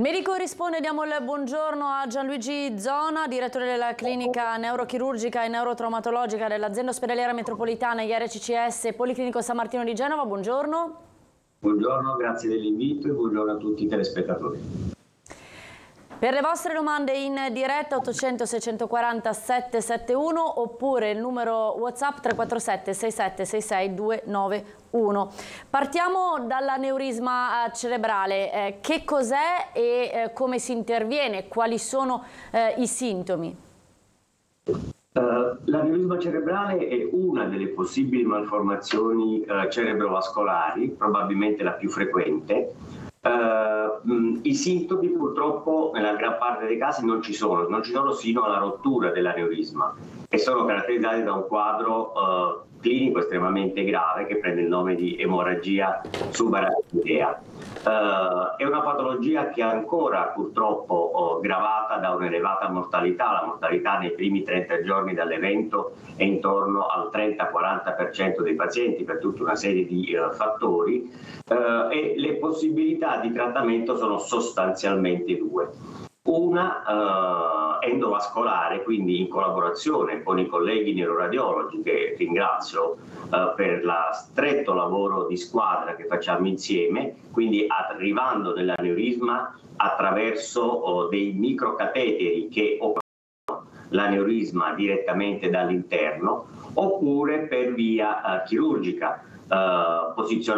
medico risponde, diamo il buongiorno a Gianluigi Zona, direttore della clinica neurochirurgica e neurotraumatologica dell'azienda ospedaliera metropolitana IRCCS Policlinico San Martino di Genova. Buongiorno. Buongiorno, grazie dell'invito e buongiorno a tutti i telespettatori. Per le vostre domande in diretta 800 640 771 oppure il numero WhatsApp 347 67 66 291. Partiamo dall'aneurisma cerebrale. Che cos'è e come si interviene? Quali sono i sintomi? L'aneurisma cerebrale è una delle possibili malformazioni cerebrovascolari, probabilmente la più frequente. I sintomi purtroppo nella gran parte dei casi non ci sono sino alla rottura dell'aneurisma e sono caratterizzati da un quadro clinico estremamente grave che prende il nome di emorragia subarachnoidea. È una patologia che è ancora purtroppo gravata da un'elevata mortalità. La mortalità nei primi 30 giorni dall'evento è intorno al 30-40% dei pazienti per tutta una serie di fattori e le possibilità di trattamento sono sostanzialmente due. Una endovascolare, quindi in collaborazione con i colleghi neuroradiologi, che ringrazio per lo stretto lavoro di squadra che facciamo insieme, quindi arrivando nell'aneurisma attraverso dei microcateteri che operano l'aneurisma direttamente dall'interno, oppure per via chirurgica, posizionando